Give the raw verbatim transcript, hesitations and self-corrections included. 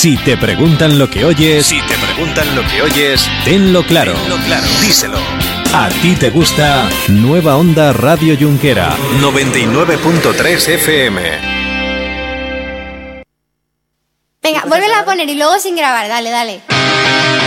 Si te preguntan lo que oyes, Si te preguntan lo que oyes, tenlo claro. tenlo claro. Díselo. A ti te gusta Nueva Onda Radio Junquera. noventa y nueve punto tres F M. Venga, vuélvela a poner y luego sin grabar, dale, dale.